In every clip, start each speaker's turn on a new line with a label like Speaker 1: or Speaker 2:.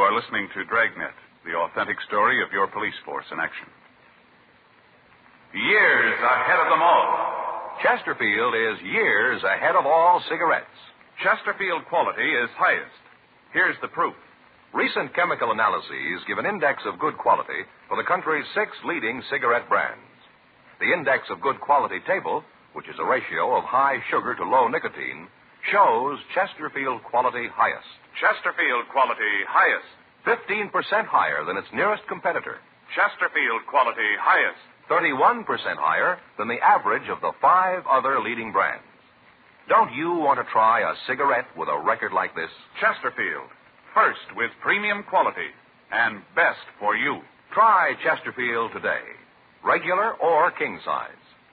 Speaker 1: are listening to Dragnet, the authentic story of your police force in action. Years ahead of them all.
Speaker 2: Chesterfield is years ahead of all cigarettes.
Speaker 1: Chesterfield quality is highest. Here's the proof.
Speaker 2: Recent chemical analyses give an index of good quality for the country's 6 leading cigarette brands. The index of good quality table, which is a ratio of high sugar to low nicotine, shows Chesterfield quality highest.
Speaker 1: Chesterfield quality highest.
Speaker 2: 15% higher than its nearest competitor.
Speaker 1: Chesterfield quality highest.
Speaker 2: 31% higher than the average of the 5 other leading brands. Don't you want to try a cigarette with a record like this?
Speaker 1: Chesterfield. First with premium quality and best for you.
Speaker 2: Try Chesterfield today. Regular or king size.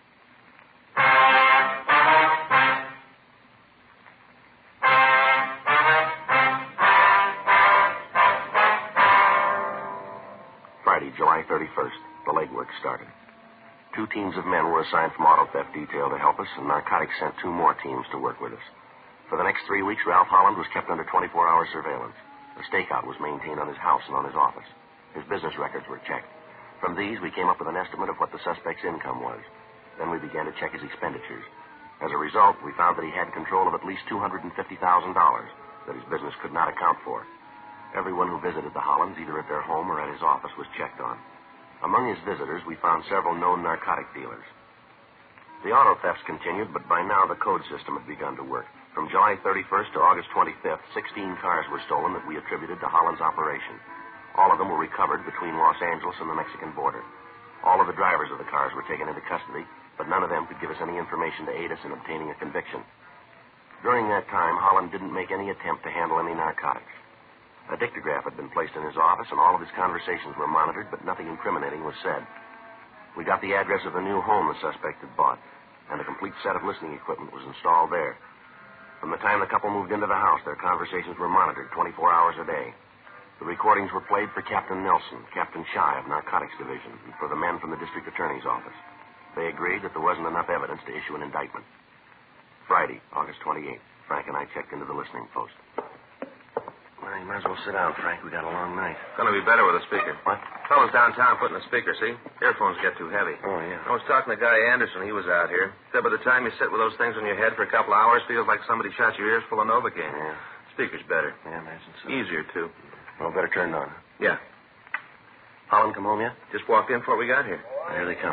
Speaker 3: Friday, July 31st. The legwork started. 2 teams of men were assigned from auto theft detail to help us, and narcotics sent 2 more teams to work with us. For the next 3 weeks, Ralph Holland was kept under 24-hour surveillance. A stakeout was maintained on his house and on his office. His business records were checked. From these, we came up with an estimate of what the suspect's income was. Then we began to check his expenditures. As a result, we found that he had control of at least $250,000 that his business could not account for. Everyone who visited the Hollands, either at their home or at his office, was checked on. Among his visitors, we found several known narcotic dealers. The auto thefts continued, but by now the code system had begun to work. From July 31st to August 25th, 16 cars were stolen that we attributed to Holland's operation. All of them were recovered between Los Angeles and the Mexican border. All of the drivers of the cars were taken into custody, but none of them could give us any information to aid us in obtaining a conviction. During that time, Holland didn't make any attempt to handle any narcotics. A dictograph had been placed in his office, and all of his conversations were monitored, but nothing incriminating was said. We got the address of the new home the suspect had bought, and a complete set of listening equipment was installed there. From the time the couple moved into the house, their conversations were monitored 24 hours a day. The recordings were played for Captain Nelson, Captain Shy of Narcotics Division, and for the men from the district attorney's office. They agreed that there wasn't enough evidence to issue an indictment. Friday, August 28th, Frank and I checked into the listening post. Well, you might as well sit down, Frank. We got a long night.
Speaker 4: Gonna be better with a speaker.
Speaker 3: What?
Speaker 4: Fellas downtown putting a speaker, see? Earphones get too heavy.
Speaker 3: Oh, yeah.
Speaker 4: I was talking to Guy Anderson. He was out here. Said by the time you sit with those things on your head for a couple hours, feels like somebody shot your ears full of Novocaine.
Speaker 3: Yeah.
Speaker 4: Speaker's better.
Speaker 3: Yeah, imagine so.
Speaker 4: Easier, too.
Speaker 3: Well, better turn it on.
Speaker 4: Yeah.
Speaker 3: Holland come home yet?
Speaker 4: Just walked in before we got here.
Speaker 3: Here they come.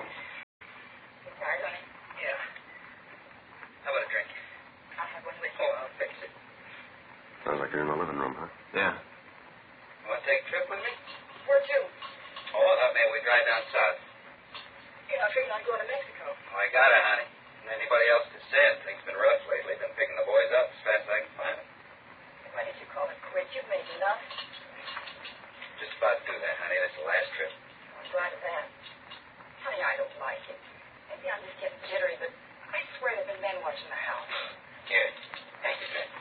Speaker 3: Sounds like they're in the living room, huh?
Speaker 4: Yeah.
Speaker 5: You want to take a trip with me?
Speaker 6: Where to?
Speaker 5: Oh, I thought maybe we'd drive down south.
Speaker 6: Yeah, I figured I'd go to Mexico.
Speaker 5: Oh, I got it, honey. And anybody else that said things been rough lately. Been picking the boys up as fast as I can find them.
Speaker 6: Why did you call it quits? You've made enough.
Speaker 5: Just about to do that, honey. That's the last trip.
Speaker 6: I'm glad of that. Honey, I don't like it. Maybe I'm just getting jittery, but I swear there have been men watching the house.
Speaker 5: Here. Thank you, Ben.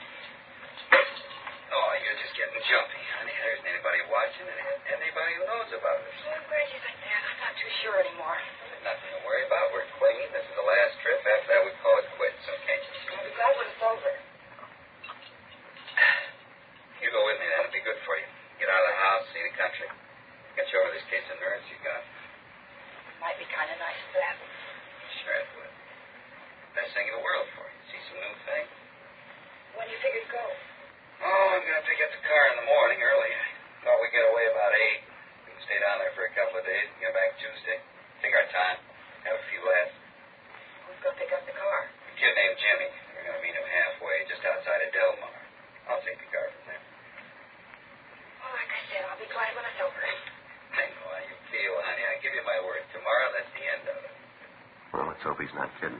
Speaker 5: Oh, you're just getting jumpy, honey. There isn't anybody watching and anybody who knows about it.
Speaker 6: Well, I'm glad you think that. I'm not too sure anymore.
Speaker 5: There's nothing to worry about. We're clean. This is the last trip. After that, we call it quits, okay?
Speaker 6: I'll be glad when it's over.
Speaker 5: You go with me. That'll be good for you. Get out of the house, see the country. Get you over this case of nerves you got.
Speaker 6: It might be kind of nice if that.
Speaker 5: Sure it would. Best thing in the world for you. See some new things.
Speaker 6: When do you figure to go?
Speaker 5: Oh, I'm going to pick up the car in the morning early. I thought we'd get away about 8. We can stay down there for a couple of days and get back Tuesday. Take our time. Have a few laughs.
Speaker 6: Who's going to pick up the car?
Speaker 5: A kid named Jimmy. We're going to meet him halfway, just outside of Del Mar. I'll take the car from there.
Speaker 6: Well, like I said, I'll be glad when it's over.
Speaker 5: I know how you feel, honey. I give you my word. Tomorrow, that's the end of it.
Speaker 3: Well, let's hope he's not kidding.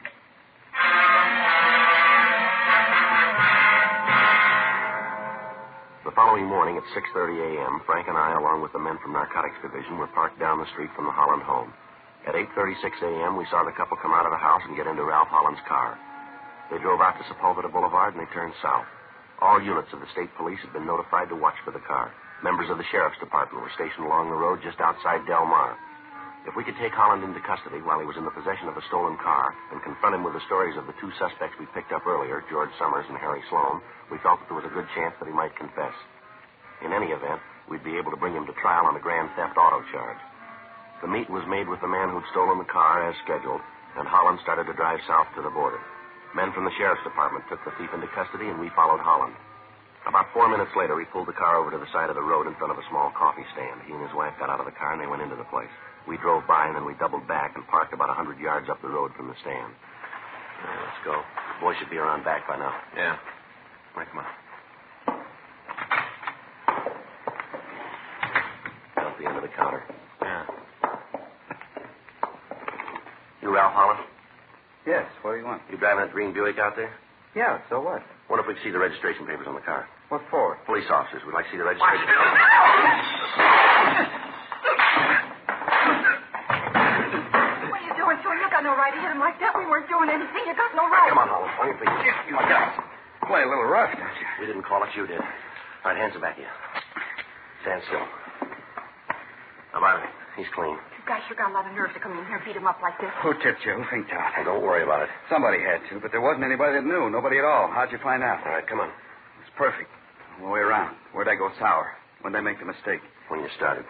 Speaker 3: The following morning at 6:30 a.m., Frank and I, along with the men from Narcotics Division, were parked down the street from the Holland home. At 8:36 a.m., we saw the couple come out of the house and get into Ralph Holland's car. They drove out to Sepulveda Boulevard and they turned south. All units of the state police had been notified to watch for the car. Members of the sheriff's department were stationed along the road just outside Del Mar. If we could take Holland into custody while he was in the possession of a stolen car and confront him with the stories of the 2 suspects we picked up earlier, George Summers and Harry Sloan, we felt that there was a good chance that he might confess. In any event, we'd be able to bring him to trial on a grand theft auto charge. The meet was made with the man who'd stolen the car as scheduled, and Holland started to drive south to the border. Men from the sheriff's department took the thief into custody, and we followed Holland. About 4 minutes later, he pulled the car over to the side of the road in front of a small coffee stand. He and his wife got out of the car, and they went into the place. We drove by, and then we doubled back and parked about 100 yards up the road from the stand. All right, let's go. The boys should be around back by now.
Speaker 4: Yeah.
Speaker 3: All right, come on. Down at the end of the counter.
Speaker 4: Yeah.
Speaker 3: You Ralph Holland?
Speaker 7: Yes, what do you want?
Speaker 3: You driving that green Buick out there?
Speaker 7: Yeah, so what?
Speaker 3: Wonder if we can see the registration papers on the car.
Speaker 7: What for?
Speaker 3: Police officers. We'd like to see the registration.
Speaker 6: What are you doing to him? You got no right to hit him like that. We weren't doing anything. You got no right.
Speaker 3: Come on, Holland. On your feet.
Speaker 7: You got play a little rough, don't you?
Speaker 3: We didn't call it. You did. All right, hands are back here. Stand still. How about it? He's clean.
Speaker 6: You guys sure got a lot of nerve to come in here and beat him up like this.
Speaker 7: Who tipped you? Who think out?
Speaker 3: Hey, don't worry about it.
Speaker 7: Somebody had to, but there wasn't anybody that knew. Nobody at all. How'd you find out?
Speaker 3: All right, come on.
Speaker 7: It's perfect. All the way around. Where'd I go sour? When'd they make the mistake?
Speaker 3: When you started.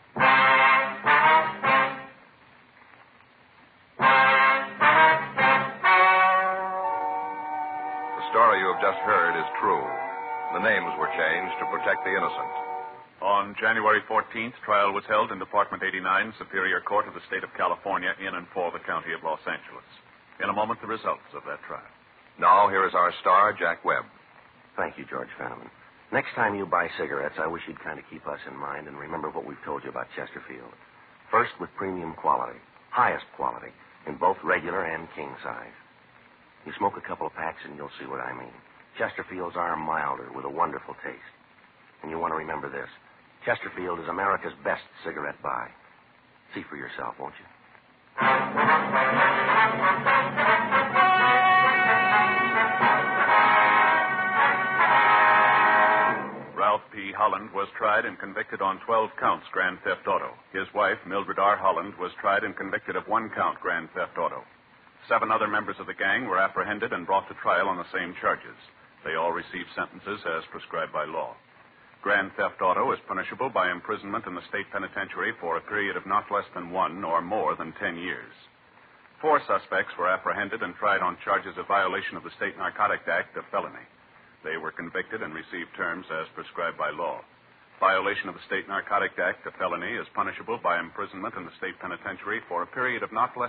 Speaker 2: The story you have just heard is true. The names were changed to protect the innocent.
Speaker 1: On January 14th, trial was held in Department 89, Superior Court of the State of California, in and for the County of Los Angeles. In a moment, the results of that trial.
Speaker 2: Now, here is our star, Jack Webb.
Speaker 3: Thank you, George Fenneman. Next time you buy cigarettes, I wish you'd kind of keep us in mind and remember what we've told you about Chesterfield. First, with premium quality, highest quality, in both regular and king size. You smoke a couple of packs and you'll see what I mean. Chesterfields are milder with a wonderful taste. And you want to remember this. Chesterfield is America's best cigarette buy. See for yourself, won't you?
Speaker 1: Ralph P. Holland was tried and convicted on 12 counts grand theft auto. His wife, Mildred R. Holland, was tried and convicted of 1 count grand theft auto. 7 other members of the gang were apprehended and brought to trial on the same charges. They all received sentences as prescribed by law. Grand theft auto is punishable by imprisonment in the state penitentiary for a period of not less than 1 or more than 10 years. 4 suspects were apprehended and tried on charges of violation of the State Narcotic Act, a felony. They were convicted and received terms as prescribed by law. Violation of the State Narcotic Act, a felony, is punishable by imprisonment in the state penitentiary for a period of not less